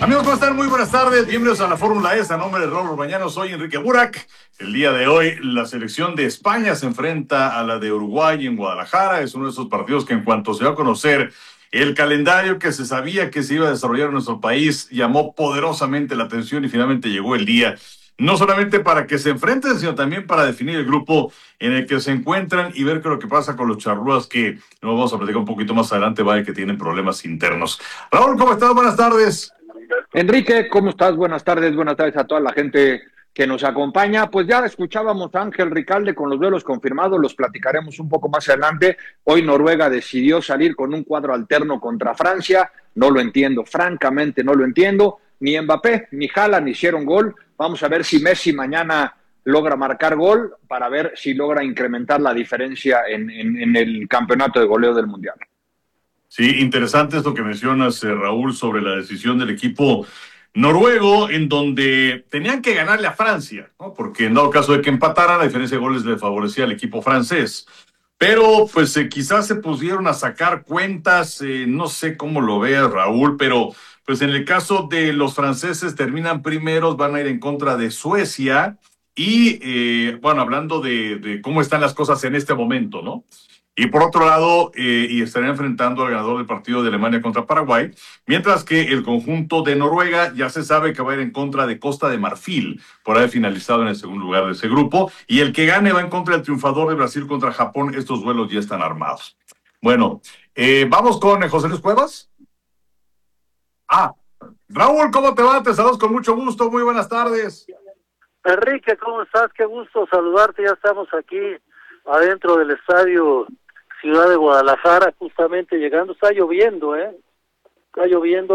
Amigos, ¿cómo están? Muy buenas tardes. Bienvenidos a la Fórmula E. A nombre de Raúl Orbañano, soy Enrique Burak. El día de hoy, la selección de España se enfrenta a la de Uruguay en Guadalajara. Es uno de esos partidos que, en cuanto se va a conocer el calendario que se sabía que se iba a desarrollar en nuestro país, llamó poderosamente la atención y finalmente llegó el día. No solamente para que se enfrenten, sino también para definir el grupo en el que se encuentran y ver qué es lo que pasa con los charrúas, que nos vamos a platicar un poquito más adelante, vaya que tienen problemas internos. Raúl, ¿cómo estás? Buenas tardes. Enrique, ¿cómo estás? Buenas tardes a toda la gente que nos acompaña. Pues ya escuchábamos a Ángel Ricalde con los duelos confirmados, los platicaremos un poco más adelante. Hoy Noruega decidió salir con un cuadro alterno contra Francia. No lo entiendo, francamente no lo entiendo. Ni Mbappé ni Haaland hicieron gol. Vamos a ver si Messi mañana logra marcar gol para ver si logra incrementar la diferencia en el campeonato de goleo del Mundial. Sí, interesante esto que mencionas, Raúl, sobre la decisión del equipo noruego, en donde tenían que ganarle a Francia, ¿no? Porque en dado caso de que empataran, la diferencia de goles le favorecía al equipo francés. Pero pues quizás se pusieron a sacar cuentas, no sé cómo lo veas, Raúl, pero pues en el caso de los franceses terminan primeros, van a ir en contra de Suecia y, bueno, hablando de cómo están las cosas en este momento, ¿no? Y por otro lado, y estarían enfrentando al ganador del partido de Alemania contra Paraguay, mientras que el conjunto de Noruega ya se sabe que va a ir en contra de Costa de Marfil por haber finalizado en el segundo lugar de ese grupo, y el que gane va en contra del triunfador de Brasil contra Japón. Estos duelos ya están armados. Bueno, vamos con José Luis Cuevas. Raúl, ¿cómo te va? Te saludos con mucho gusto, muy buenas tardes. Enrique, ¿cómo estás? Qué gusto saludarte, ya estamos aquí adentro del estadio Ciudad de Guadalajara, justamente llegando. Está lloviendo, está lloviendo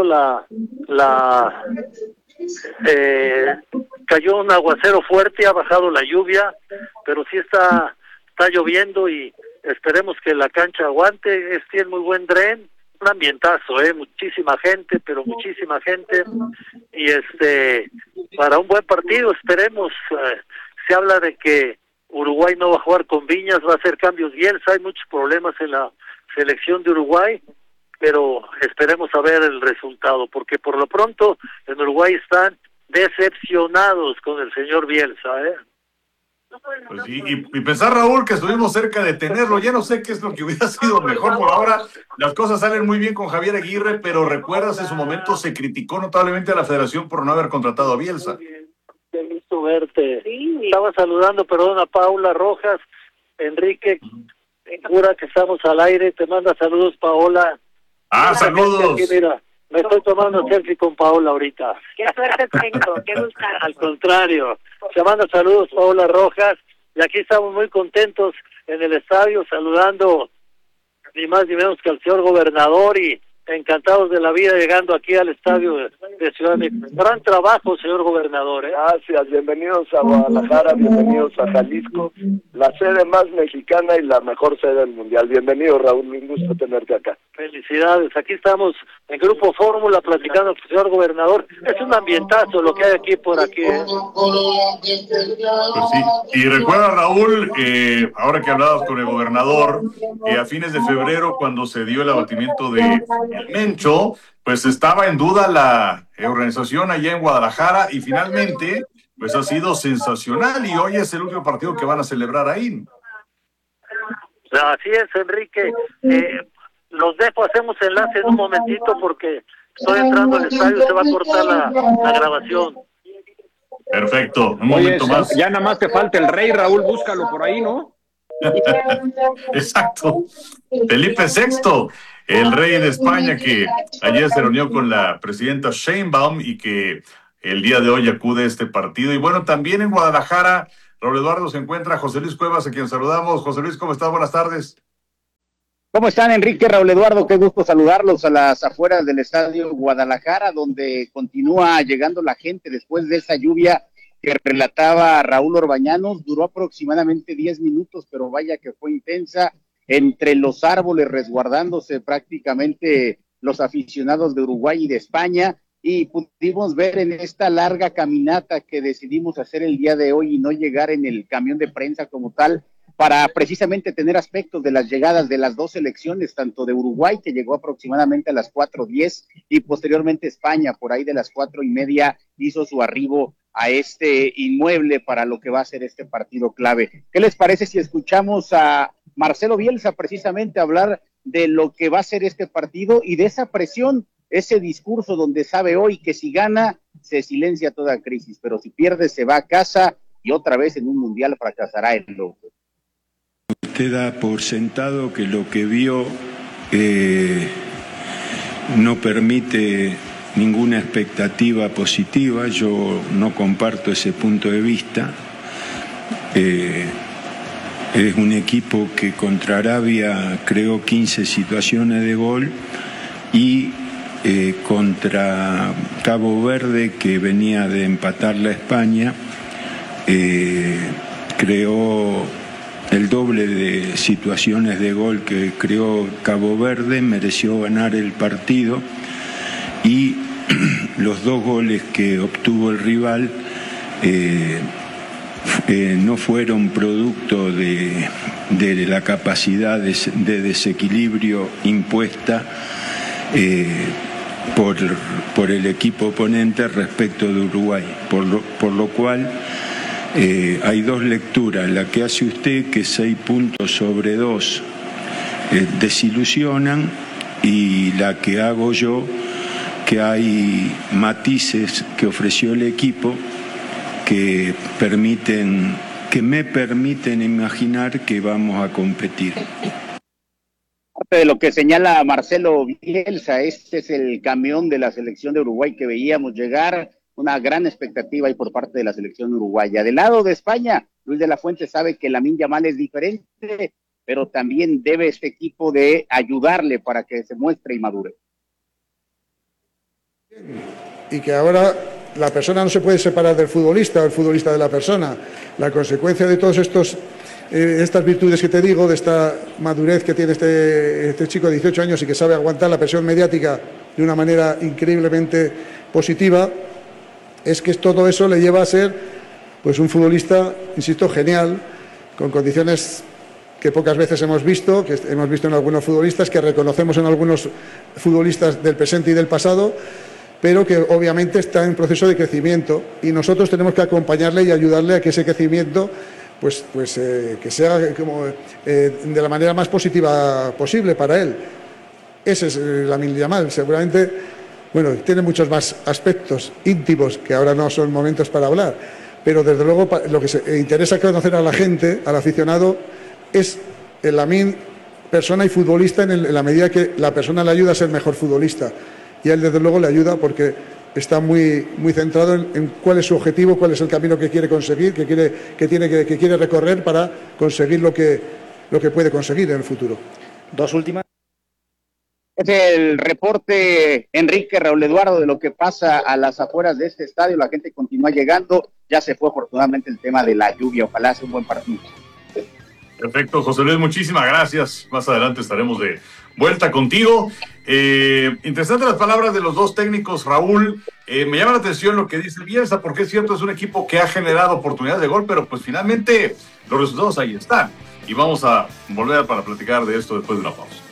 cayó un aguacero fuerte, ha bajado la lluvia, pero sí está lloviendo y esperemos que la cancha aguante. Tiene muy buen dren, un ambientazo, muchísima gente, pero muchísima gente, y para un buen partido esperemos. Se habla de que Uruguay no va a jugar con Viñas, va a hacer cambios Bielsa, hay muchos problemas en la selección de Uruguay, pero esperemos a ver el resultado, porque por lo pronto en Uruguay están decepcionados con el señor Bielsa, Pues sí, y pensar, Raúl, que estuvimos cerca de tenerlo. Ya no sé qué es lo que hubiera sido mejor por ahora. Las cosas salen muy bien con Javier Aguirre, pero recuerdas, en su momento se criticó notablemente a la federación por no haber contratado a Bielsa. Qué gusto verte. Sí. Estaba saludando, perdón, a Paula Rojas. Enrique, jura que estamos al aire. Te manda saludos, Paola. Saludos. Aquí, mira, me estoy tomando selfie con Paola ahorita. Qué suerte tengo, qué gusto. Al contrario, te manda saludos, Paola Rojas. Y aquí estamos muy contentos en el estadio, saludando ni más ni menos que al señor gobernador, y encantados de la vida llegando aquí al estadio de Ciudad de México. Gran trabajo, señor gobernador. Gracias, bienvenidos a Guadalajara, bienvenidos a Jalisco, la sede más mexicana y la mejor sede del mundial. Bienvenido, Raúl, un gusto tenerte acá. Felicidades, aquí estamos en Grupo Fórmula platicando con el señor gobernador. Es un ambientazo lo que hay aquí por aquí. Pues sí, y recuerda, Raúl, ahora que hablabas con el gobernador, a fines de febrero, cuando se dio el abatimiento de El Mencho, pues estaba en duda la organización allá en Guadalajara, y finalmente pues ha sido sensacional, y hoy es el último partido que van a celebrar ahí. Así es, Enrique. Los dejo, hacemos enlace en un momentito porque estoy entrando al estadio, se va a cortar la grabación. Perfecto, un momento más. Ya nada más te falta el rey, Raúl, búscalo por ahí, ¿no? Exacto, Felipe VI, el rey de España, que ayer se reunió con la presidenta Sheinbaum y que el día de hoy acude a este partido. Y bueno, también en Guadalajara, Raúl Eduardo, se encuentra José Luis Cuevas, a quien saludamos. José Luis, ¿cómo estás? Buenas tardes. ¿Cómo están, Enrique, Raúl Eduardo? Qué gusto saludarlos a las afueras del estadio Guadalajara, donde continúa llegando la gente después de esa lluvia que relataba Raúl Orbañanos. Duró aproximadamente 10 minutos, pero vaya que fue intensa. Entre los árboles resguardándose prácticamente los aficionados de Uruguay y de España, y pudimos ver en esta larga caminata que decidimos hacer el día de hoy y no llegar en el camión de prensa como tal, para precisamente tener aspectos de las llegadas de las dos selecciones, tanto de Uruguay, que llegó aproximadamente a las 4:10, y posteriormente España, por ahí de las 4:30, hizo su arribo a este inmueble para lo que va a ser este partido clave. ¿Qué les parece si escuchamos a Marcelo Bielsa precisamente hablar de lo que va a ser este partido y de esa presión, ese discurso donde sabe hoy que si gana se silencia toda crisis, pero si pierde se va a casa y otra vez en un mundial fracasará el loco? Usted da por sentado que lo que vio no permite ninguna expectativa positiva. Yo no comparto ese punto de vista. Es un equipo que contra Arabia creó 15 situaciones de gol y contra Cabo Verde, que venía de empatarle a España, creó el doble de situaciones de gol que creó Cabo Verde, mereció ganar el partido, y los 2 goles que obtuvo el rival no fueron producto de la capacidad de desequilibrio impuesta por el equipo oponente respecto de Uruguay, por lo cual hay 2 lecturas: la que hace usted, que 6 puntos sobre 2 desilusionan, y la que hago yo, que hay matices que ofreció el equipo que me permiten imaginar que vamos a competir. Parte de lo que señala Marcelo Bielsa, este es el camión de la selección de Uruguay que veíamos llegar, una gran expectativa ahí por parte de la selección uruguaya. Del lado de España, Luis de la Fuente sabe que Lamine Yamal es diferente, pero también debe este equipo de ayudarle para que se muestre y madure. Y que ahora la persona no se puede separar del futbolista o el futbolista de la persona. La consecuencia de todos estas virtudes que te digo, de esta madurez que tiene este chico de 18 años y que sabe aguantar la presión mediática de una manera increíblemente positiva, es que todo eso le lleva a ser pues un futbolista, insisto, genial, con condiciones que pocas veces hemos visto, que hemos visto en algunos futbolistas, que reconocemos en algunos futbolistas del presente y del pasado, pero que obviamente está en proceso de crecimiento, y nosotros tenemos que acompañarle y ayudarle a que ese crecimiento que sea como, de la manera más positiva posible para él. Ese es Lamine Yamal. Seguramente, bueno, tiene muchos más aspectos íntimos que ahora no son momentos para hablar, pero desde luego lo que se interesa conocer a la gente, al aficionado, es el Lamine persona y futbolista, en la medida que la persona le ayuda a ser mejor futbolista, y a él desde luego le ayuda porque está muy centrado en cuál es su objetivo, cuál es el camino que quiere conseguir, que quiere recorrer para conseguir lo que puede conseguir en el futuro. 2 últimas. Es el reporte, Enrique, Raúl Eduardo, de lo que pasa a las afueras de este estadio. La gente continúa llegando. Ya se fue afortunadamente el tema de la lluvia. Ojalá sea un buen partido. Perfecto, José Luis, muchísimas gracias. Más adelante estaremos de vuelta contigo. Interesante las palabras de los 2 técnicos, Raúl. Me llama la atención lo que dice Bielsa, porque es cierto, es un equipo que ha generado oportunidades de gol, pero pues finalmente los resultados ahí están. Y vamos a volver para platicar de esto después de una pausa.